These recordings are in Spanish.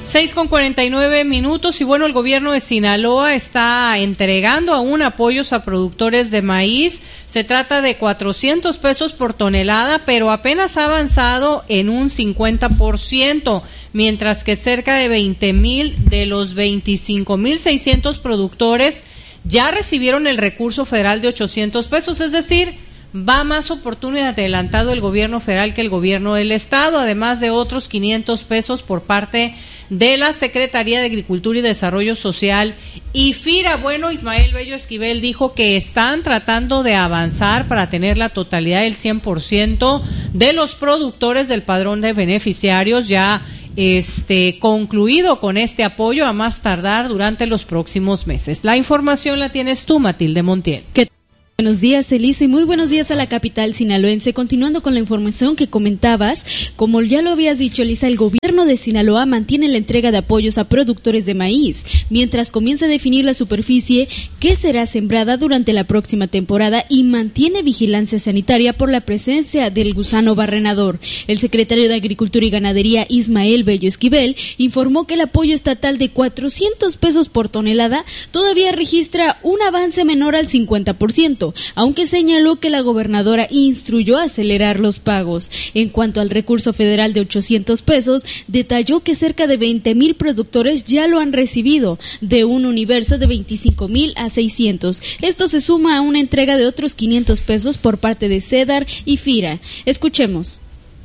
6:49 y bueno, el gobierno de Sinaloa está entregando aún apoyos a productores de maíz. Se trata de 400 pesos por tonelada, pero apenas ha avanzado en un 50%, mientras que cerca de 20,000 de los 25,600 productores ya recibieron el recurso federal de 800 pesos, es decir, va más oportuno y adelantado el gobierno federal que el gobierno del estado, además de otros 500 pesos por parte de la Secretaría de Agricultura y Desarrollo Social y FIRA. Bueno, Ismael Bello Esquivel dijo que están tratando de avanzar para tener la totalidad del 100% de los productores del padrón de beneficiarios ya concluido con este apoyo a más tardar durante los próximos meses. La información la tienes tú, Matilde Montiel. Buenos días, Elisa, y muy buenos días a la capital sinaloense. Continuando con la información que comentabas, como ya lo habías dicho, Elisa, el gobierno de Sinaloa mantiene la entrega de apoyos a productores de maíz, mientras comienza a definir la superficie que será sembrada durante la próxima temporada y mantiene vigilancia sanitaria por la presencia del gusano barrenador. El secretario de Agricultura y Ganadería, Ismael Bello Esquivel, informó que el apoyo estatal de 400 pesos por tonelada todavía registra un avance menor al 50%. Aunque señaló que la gobernadora instruyó a acelerar los pagos. En cuanto al recurso federal de 800 pesos, detalló que cerca de 20,000 productores ya lo han recibido, de un universo de 25,000 a 600. Esto se suma a una entrega de otros 500 pesos por parte de CEDAR y FIRA. Escuchemos.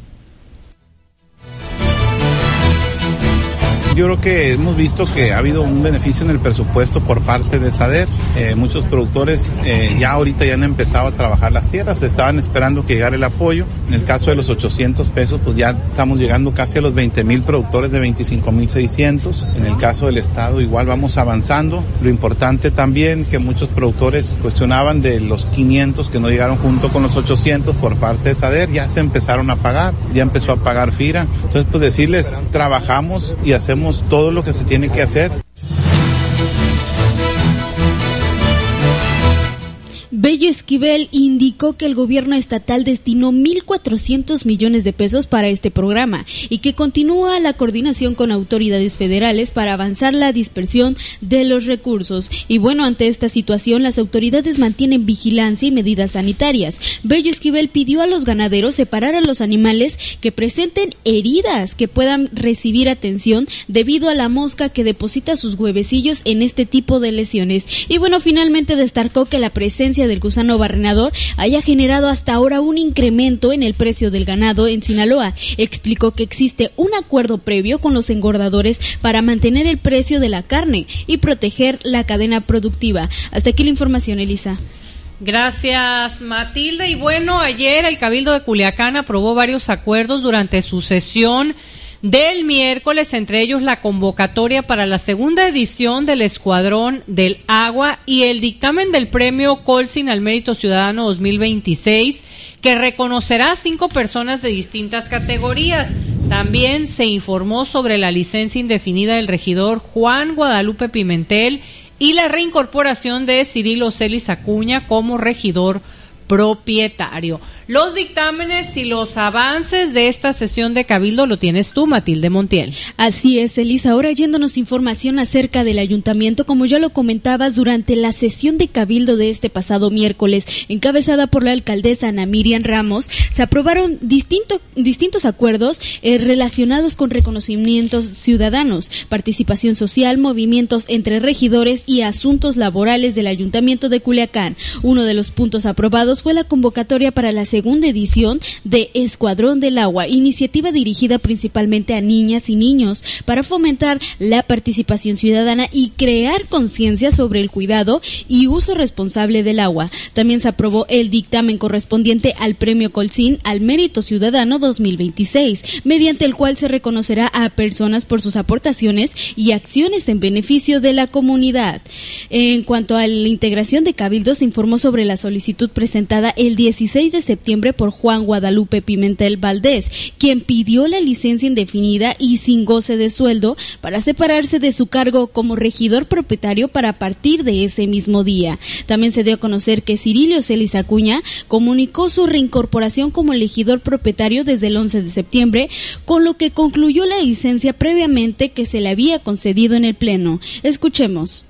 Yo creo que hemos visto que ha habido un beneficio en el presupuesto por parte de SADER. Muchos productores ya ahorita ya han empezado a trabajar las tierras, estaban esperando que llegara el apoyo. En el caso de los 800 pesos, pues ya estamos llegando casi a los 20,000 productores de 25,600. En el caso del estado igual vamos avanzando. Lo importante también que muchos productores cuestionaban de los 500 que no llegaron junto con los 800 por parte de SADER, ya se empezaron a pagar, ya empezó a pagar FIRA. Entonces, pues decirles, trabajamos y hacemos todo lo que se tiene que hacer. Bello Esquivel indicó que el gobierno estatal destinó 1,400 millones de pesos para este programa y que continúa la coordinación con autoridades federales para avanzar la dispersión de los recursos. Y bueno, ante esta situación, las autoridades mantienen vigilancia y medidas sanitarias. Bello Esquivel pidió a los ganaderos separar a los animales que presenten heridas que puedan recibir atención debido a la mosca que deposita sus huevecillos en este tipo de lesiones. Y bueno, finalmente destacó que la presencia del gusano barrenador haya generado hasta ahora un incremento en el precio del ganado en Sinaloa. Explicó que existe un acuerdo previo con los engordadores para mantener el precio de la carne y proteger la cadena productiva. Hasta aquí la información, Elisa. Gracias, Matilde. Y bueno, ayer el Cabildo de Culiacán aprobó varios acuerdos durante su sesión del miércoles, entre ellos la convocatoria para la segunda edición del Escuadrón del Agua y el dictamen del premio Colsin al Mérito Ciudadano 2026, que reconocerá a 5 personas de distintas categorías. También se informó sobre la licencia indefinida del regidor Juan Guadalupe Pimentel y la reincorporación de Cirilo Celis Acuña como regidor propietario. Los dictámenes y los avances de esta sesión de Cabildo lo tienes tú, Matilde Montiel. Así es, Elisa. Ahora yéndonos información acerca del ayuntamiento, como ya lo comentabas, durante la sesión de Cabildo de este pasado miércoles, encabezada por la alcaldesa Ana Miriam Ramos, se aprobaron distintos acuerdos relacionados con reconocimientos ciudadanos, participación social, movimientos entre regidores y asuntos laborales del ayuntamiento de Culiacán. Uno de los puntos aprobados fue la convocatoria para la segunda edición de Escuadrón del Agua, iniciativa dirigida principalmente a niñas y niños para fomentar la participación ciudadana y crear conciencia sobre el cuidado y uso responsable del agua. También se aprobó el dictamen correspondiente al Premio Colsin al Mérito Ciudadano 2026, mediante el cual se reconocerá a personas por sus aportaciones y acciones en beneficio de la comunidad. En cuanto a la integración de Cabildo, se informó sobre la solicitud presentada presentada el 16 de septiembre por Juan Guadalupe Pimentel Valdés, quien pidió la licencia indefinida y sin goce de sueldo para separarse de su cargo como regidor propietario para partir de ese mismo día. También se dio a conocer que Cirilio Celis Acuña comunicó su reincorporación como regidor propietario desde el 11 de septiembre, con lo que concluyó la licencia previamente que se le había concedido en el Pleno. Escuchemos.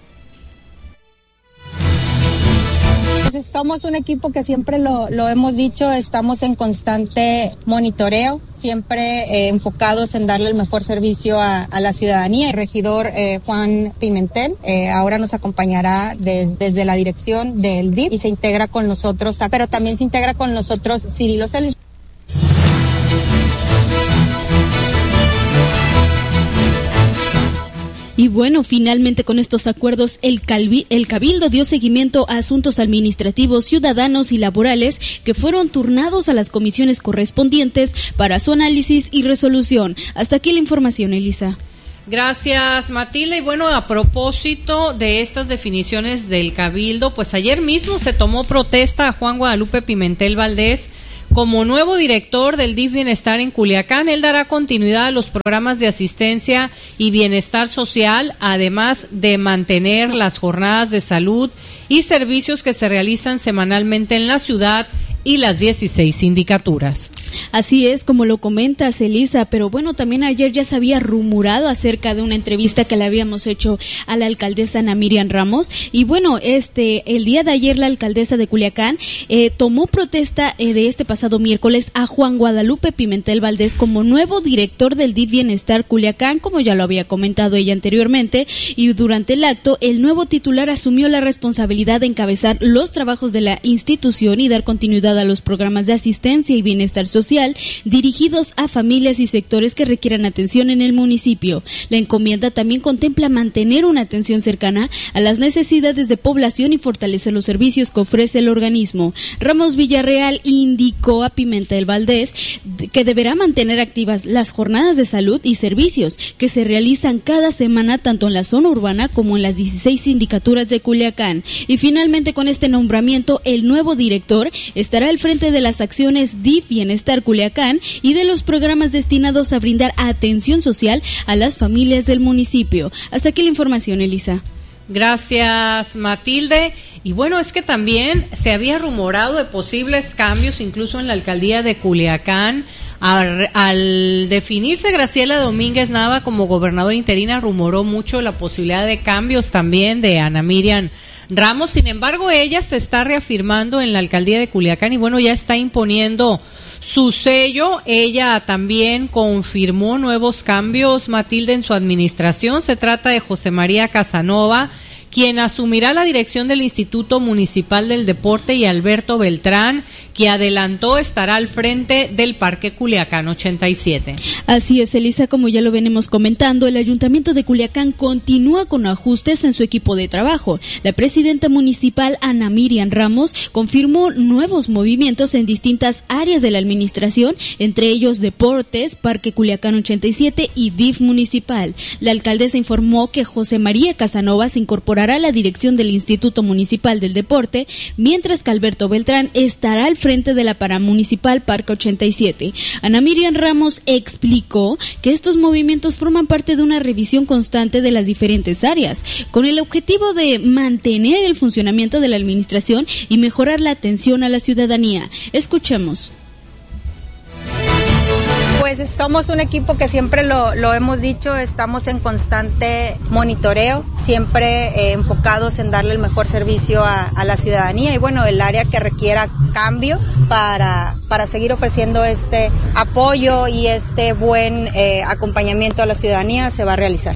Somos un equipo que siempre lo hemos dicho, estamos en constante monitoreo, siempre enfocados en darle el mejor servicio a la ciudadanía. El regidor Juan Pimentel ahora nos acompañará desde la dirección del DIF y se integra con nosotros, pero también se integra con nosotros Cirilio Celis. Y bueno, finalmente con estos acuerdos el Cabildo dio seguimiento a asuntos administrativos, ciudadanos y laborales que fueron turnados a las comisiones correspondientes para su análisis y resolución. Hasta aquí la información, Elisa. Gracias, Matilde. Y bueno, a propósito de estas definiciones del Cabildo, pues ayer mismo se tomó protesta a Juan Guadalupe Pimentel Valdés como nuevo director del DIF Bienestar en Culiacán. Él dará continuidad a los programas de asistencia y bienestar social, además de mantener las jornadas de salud y servicios que se realizan semanalmente en la ciudad y las 16 sindicaturas. Así es, como lo comentas, Elisa, pero bueno, también ayer ya se había rumorado acerca de una entrevista que le habíamos hecho a la alcaldesa Ana Miriam Ramos, y bueno, el día de ayer la alcaldesa de Culiacán tomó protesta de este pasado miércoles a Juan Guadalupe Pimentel Valdés como nuevo director del DIF Bienestar Culiacán, como ya lo había comentado ella anteriormente, y durante el acto, el nuevo titular asumió la responsabilidad de encabezar los trabajos de la institución y dar continuidad a los programas de asistencia y bienestar social dirigidos a familias y sectores que requieran atención en el municipio. La encomienda también contempla mantener una atención cercana a las necesidades de población y fortalecer los servicios que ofrece el organismo. Ramos Villarreal indicó a Pimentel Valdés que deberá mantener activas las jornadas de salud y servicios que se realizan cada semana tanto en la zona urbana como en las 16 sindicaturas de Culiacán. Y finalmente, con este nombramiento, el nuevo director estará al frente de las acciones DIF Bienestar Culiacán y de los programas destinados a brindar atención social a las familias del municipio. Hasta aquí la información, Elisa. Gracias, Matilde. Y bueno, es que también se había rumorado de posibles cambios incluso en la alcaldía de Culiacán. Al definirse Graciela Domínguez Nava como gobernadora interina, rumoró mucho la posibilidad de cambios también de Ana Miriam Ramos. Sin embargo, ella se está reafirmando en la alcaldía de Culiacán y bueno, ya está imponiendo su sello. Ella también confirmó nuevos cambios, Matilde, en su administración. Se trata de José María Casanova, quien asumirá la dirección del Instituto Municipal del Deporte, y Alberto Beltrán, que adelantó estará al frente del Parque Culiacán 87. Así es, Elisa, como ya lo venimos comentando, el Ayuntamiento de Culiacán continúa con ajustes en su equipo de trabajo. La presidenta municipal, Ana Miriam Ramos, confirmó nuevos movimientos en distintas áreas de la administración, entre ellos Deportes, Parque Culiacán 87 y DIF Municipal. La alcaldesa informó que José María Casanova se incorporará a la dirección del Instituto Municipal del Deporte, mientras que Alberto Beltrán estará al frente de la Paramunicipal Parque 87. Ana Miriam Ramos explicó que estos movimientos forman parte de una revisión constante de las diferentes áreas, con el objetivo de mantener el funcionamiento de la administración y mejorar la atención a la ciudadanía. Escuchemos. Pues somos un equipo que siempre lo hemos dicho, estamos en constante monitoreo, siempre enfocados en darle el mejor servicio a la ciudadanía y bueno, el área que requiera cambio para seguir ofreciendo este apoyo y este buen acompañamiento a la ciudadanía se va a realizar.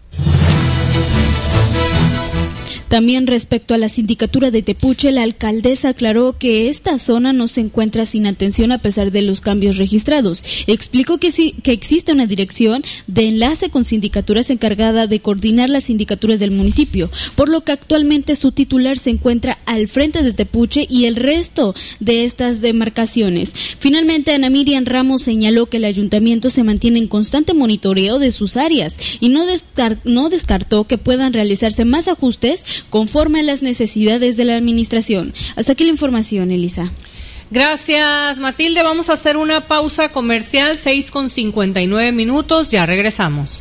También respecto a la sindicatura de Tepuche, la alcaldesa aclaró que esta zona no se encuentra sin atención a pesar de los cambios registrados. Explicó que sí, que existe una dirección de enlace con sindicaturas encargada de coordinar las sindicaturas del municipio, por lo que actualmente su titular se encuentra al frente de Tepuche y el resto de estas demarcaciones. Finalmente, Ana Miriam Ramos señaló que el ayuntamiento se mantiene en constante monitoreo de sus áreas y no descartó que puedan realizarse más ajustes conforme a las necesidades de la administración. Hasta aquí la información, Elisa. Gracias, Matilde. Vamos a hacer una pausa comercial, 6:59, ya regresamos.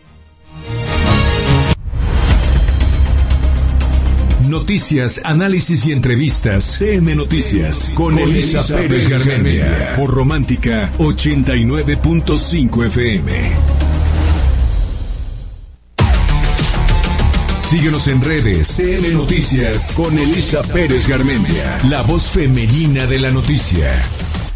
Noticias, análisis y entrevistas. CM Noticias con Elisa Pérez Garmendia por Romántica 89.5 FM. Síguenos en redes. CM Noticias con Elisa Pérez Garmendia, la voz femenina de la noticia.